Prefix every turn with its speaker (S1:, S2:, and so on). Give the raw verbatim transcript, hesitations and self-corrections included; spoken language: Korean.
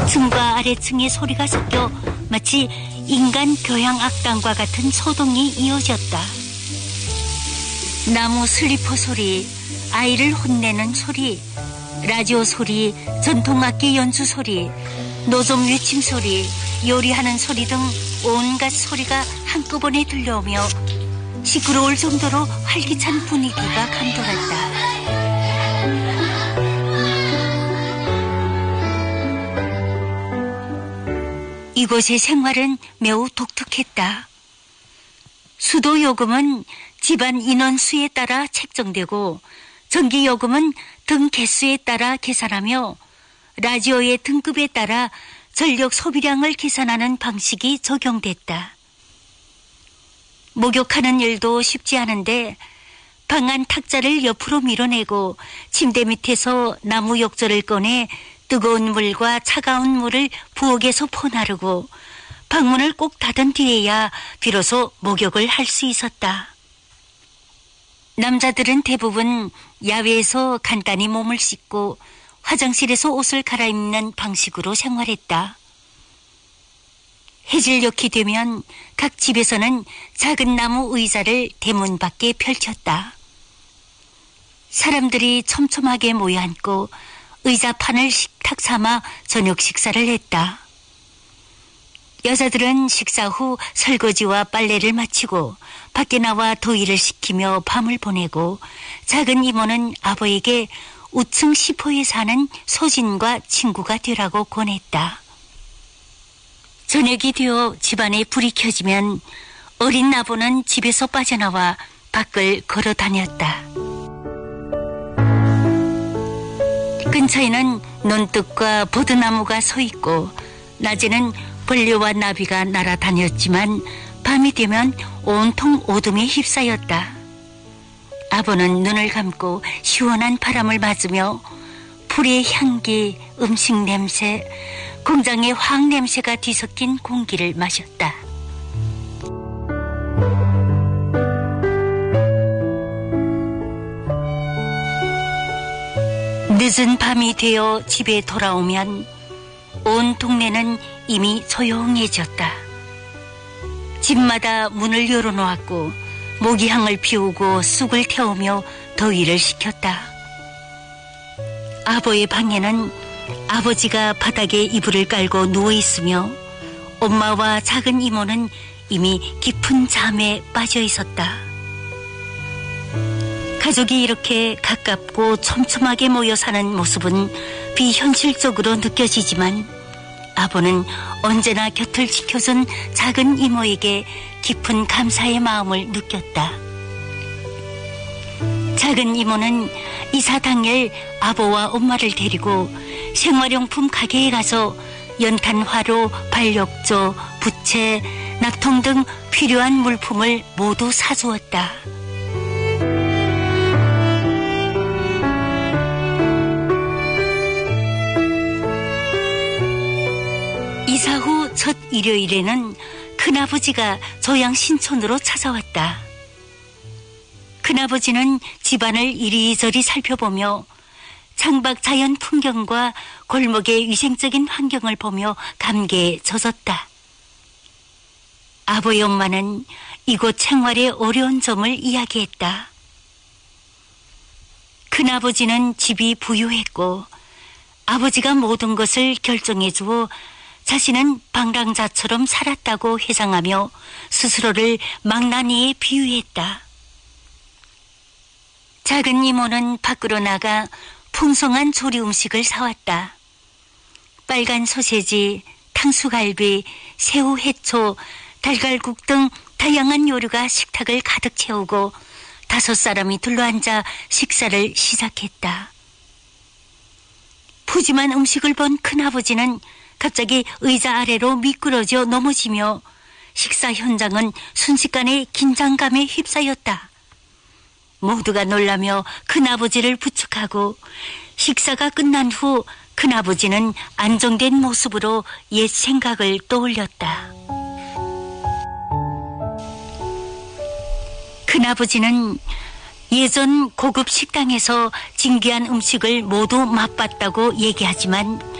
S1: 위층과 아래층의 소리가 섞여 마치 인간 교향 악단과 같은 소동이 이어졌다. 나무 슬리퍼 소리, 아이를 혼내는 소리, 라디오 소리, 전통악기 연주 소리, 노점 외침 소리, 요리하는 소리 등 온갖 소리가 한꺼번에 들려오며 시끄러울 정도로 활기찬 분위기가 감돌았다. 이곳의 생활은 매우 독특했다. 수도 요금은 집안 인원수에 따라 책정되고 전기 요금은 등 개수에 따라 계산하며 라디오의 등급에 따라 전력 소비량을 계산하는 방식이 적용됐다. 목욕하는 일도 쉽지 않은데 방 안 탁자를 옆으로 밀어내고 침대 밑에서 나무 욕조를 꺼내 뜨거운 물과 차가운 물을 부엌에서 퍼나르고 방문을 꼭 닫은 뒤에야 비로소 목욕을 할 수 있었다. 남자들은 대부분 야외에서 간단히 몸을 씻고 화장실에서 옷을 갈아입는 방식으로 생활했다. 해질녘이 되면 각 집에서는 작은 나무 의자를 대문 밖에 펼쳤다. 사람들이 촘촘하게 모여 앉고 의자판을 식탁 삼아 저녁 식사를 했다. 여자들은 식사 후 설거지와 빨래를 마치고 밖에 나와 더위를 식히며 밤을 보내고 작은 이모는 아버에게 우층 십 호에 사는 소진과 친구가 되라고 권했다. 저녁이 되어 집안에 불이 켜지면 어린 아버는 집에서 빠져나와 밖을 걸어 다녔다. 근처에는 논둑과 버드나무가 서 있고 낮에는 벌레와 나비가 날아다녔지만 밤이 되면 온통 어둠에 휩싸였다. 아버는 눈을 감고 시원한 바람을 맞으며 불의 향기, 음식 냄새, 공장의 화학 냄새가 뒤섞인 공기를 마셨다. 늦은 밤이 되어 집에 돌아오면 온 동네는 이미 조용해졌다. 집마다 문을 열어놓았고 모기향을 피우고 쑥을 태우며 더위를 식혔다. 아버의 방에는 아버지가 바닥에 이불을 깔고 누워있으며 엄마와 작은 이모는 이미 깊은 잠에 빠져 있었다. 가족이 이렇게 가깝고 촘촘하게 모여 사는 모습은 비현실적으로 느껴지지만 아버는 언제나 곁을 지켜준 작은 이모에게 깊은 감사의 마음을 느꼈다. 작은 이모는 이사 당일 아버와 엄마를 데리고 생활용품 가게에 가서 연탄화로, 발욕조, 부채, 낙통 등 필요한 물품을 모두 사주었다. 이사 후 첫 일요일에는 큰아버지가 조양 신촌으로 찾아왔다. 큰아버지는 집안을 이리저리 살펴보며 창밖 자연 풍경과 골목의 위생적인 환경을 보며 감개에 젖었다. 아버의 엄마는 이곳 생활의 어려운 점을 이야기했다. 큰아버지는 집이 부유했고 아버지가 모든 것을 결정해 주어 자신은 방랑자처럼 살았다고 회상하며 스스로를 망나니에 비유했다. 작은 이모는 밖으로 나가 풍성한 조리 음식을 사왔다. 빨간 소세지, 탕수갈비, 새우 해초, 달걀국 등 다양한 요리가 식탁을 가득 채우고 다섯 사람이 둘러앉아 식사를 시작했다. 푸짐한 음식을 본 큰아버지는 갑자기 의자 아래로 미끄러져 넘어지며 식사 현장은 순식간에 긴장감에 휩싸였다. 모두가 놀라며 큰아버지를 부축하고 식사가 끝난 후 큰아버지는 안정된 모습으로 옛 생각을 떠올렸다. 큰아버지는 예전 고급 식당에서 진귀한 음식을 모두 맛봤다고 얘기하지만